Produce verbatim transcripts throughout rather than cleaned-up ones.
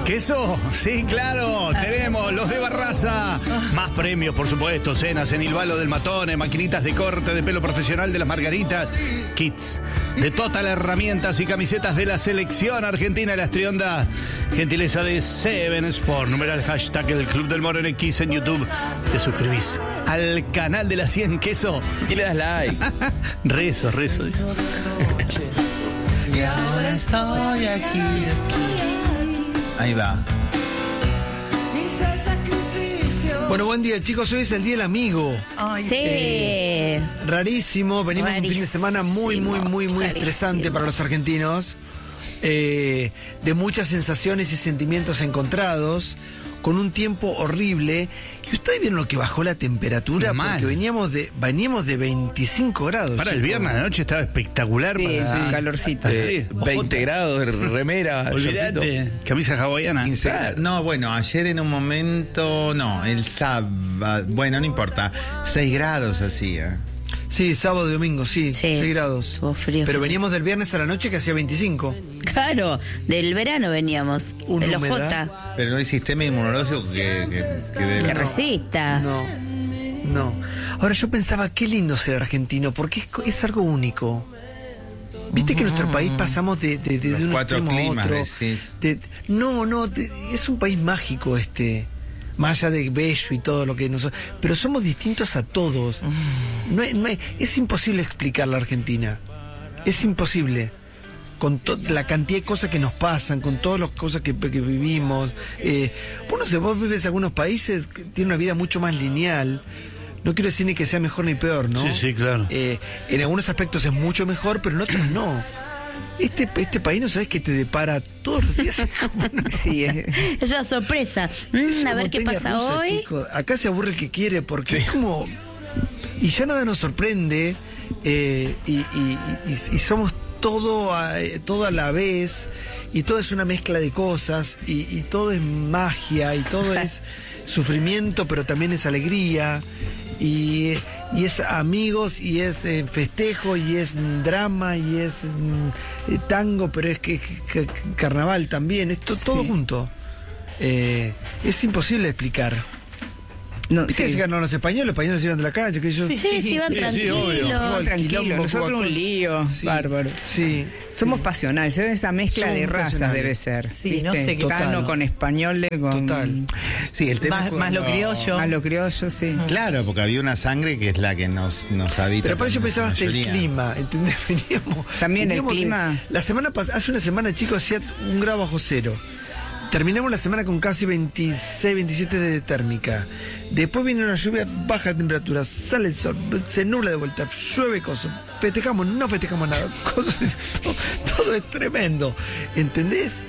¿Queso? Sí, claro, tenemos los de Barraza. Más premios, por supuesto, cenas en Il Valo del Matone, maquinitas de corte de pelo profesional de las Margaritas, kits de Total Herramientas y camisetas de la selección argentina de las Triondas. Gentileza de Seven Sport, numeral hashtag el Club del Moro en X en YouTube. Te suscribís al canal de la cien Queso y le das like. Rezo, rezo. Y ahora estoy aquí. Ahí va. Bueno, buen día, chicos. Hoy es el Día del Amigo. Ay, sí. Eh, rarísimo. Venimos de un fin de semana muy, muy, muy, muy rarísimo. estresante para los argentinos. Eh, de muchas sensaciones y sentimientos encontrados. Con un tiempo horrible. ¿Y ustedes vieron lo que bajó la temperatura? Mal. Porque veníamos de, veníamos de veinticinco grados. Para el chicos. viernes a la noche estaba espectacular. Sí, para sí, calorcito. Eh, veinte grados, remera, shortcito. Olvídate, camisa hawaiana. quince grados. No, bueno, ayer en un momento, no, el sábado, bueno, no importa, seis grados hacía. Sí, sábado y domingo, sí, Sí. seis grados. Estuvo frío, Pero frío. veníamos del viernes a la noche que hacía veinticinco. Claro, del verano veníamos. Una de los humedad. J. Pero no hay sistema inmunológico que, que, que debe- Que resista. No, no. Ahora yo pensaba, qué lindo ser argentino, porque es, es algo único. Viste que en nuestro país pasamos de, de, de, Los de un cuatro extremo a climas, otro. decís. De- no, no, de- es un país mágico este. Más allá de bello y todo lo que nosotros. Pero somos distintos a todos. No, hay- no hay- es imposible explicar la Argentina. Es imposible. Con to- la cantidad de cosas que nos pasan, con todas las cosas que, que vivimos. Eh, vos no sé, vos vives en algunos países que tienen una vida mucho más lineal. No quiero decir ni que sea mejor ni peor, ¿no? Sí, sí, claro. Eh, en algunos aspectos es mucho mejor, pero en otros no. Este, este país no sabes que te depara todos los días. Como una- Sí, es- Es una sorpresa. Mm, es una a ver qué montaña pasa rusa, hoy. chicos. Acá se aburre el que quiere porque es como... Y ya nada nos sorprende eh, y, y- y- y somos todo a, todo a la vez y todo es una mezcla de cosas y, y todo es magia y todo es sufrimiento pero también es alegría y, y es amigos y es eh, festejo y es drama y es mm, eh, tango pero es que, que- que carnaval también, es to- todo Sí. junto. Eh, es imposible explicar. no, ¿Viste que sí. llegaron los españoles? Los españoles se iban de la calle. Que yo, Sí, sí, van Sí, sí, tranquilos. obvio. Igual, Tranquilo, quilombo, nosotros Coca-Cola. un lío, Sí, bárbaro. Sí. Somos sí. pasionales, esa mezcla Somos de razas pasionales. debe ser. Sí, ¿viste? no sé qué Tano Total. con españoles, con Total. Sí, el tema Más- es cuando- más lo criollo. a lo criollo, sí. Claro, porque había una sangre que es la que nos, nos habita. Pero por eso con pensaba nuestra hasta el mayoría. clima, ¿entendés? Veníamos, También el veníamos de- clima. la semana pas- hace una semana, chicos, hacía un grado bajo cero. Terminamos la semana con casi veintiséis, veintisiete de térmica. Después viene una lluvia, baja temperatura, sale el sol, se nubla de vuelta, llueve cosas. Festejamos, no festejamos nada. Cosas, todo, todo es tremendo. ¿Entendés?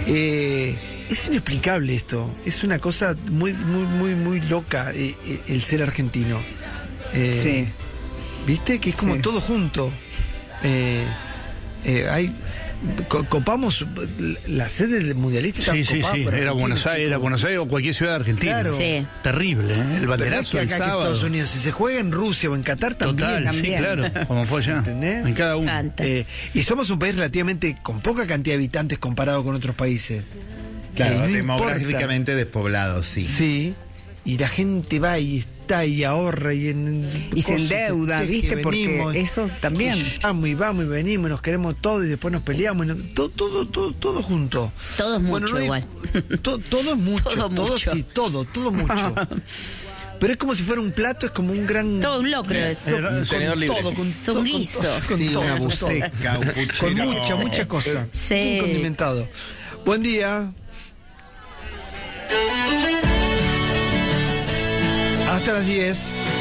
Eh, es inexplicable esto. Es una cosa muy, muy, muy, muy loca eh, eh, el ser argentino. Eh, Sí. ¿Viste? Que es como Sí. todo junto. Eh, eh, hay co- copamos la sede del mundialista. Sí, estaba sí, copada sí. por Era argentinos, Buenos Aires, chicos. era Buenos Aires o cualquier ciudad de Argentina. Claro. Sí. Terrible, ¿eh? El Pero no es banderazo que del acá que sábado. Estados Unidos, si se juega en Rusia o en Qatar también. Total, sí, También. claro. Como fue allá. ¿Entendés? En cada uno. Canta. Eh, y somos un país relativamente con poca cantidad de habitantes comparado con otros países. Claro, Eh, no demográficamente despoblado, sí. importa. Sí. Y la gente va y está y ahorra y en Y se cosas, endeuda, festeja, ¿viste? y Porque venimos, eso también. y vamos y vamos y venimos y nos queremos todo y después nos peleamos y nos- todo, todo, todo, todo junto. Todo es mucho no hay- igual. to- todo es mucho. Todo mucho. Sí, todo, todo mucho. Pero es como si fuera un plato, es como un gran... Todo un locro es. Con Un tenedor libre. todo, con Es todo, un con guiso. todo, con Sí, todo, una con todo. buceca, un puchero. Con mucha, mucha cosa. Sí. Un condimentado. Buen día. Hasta las diez.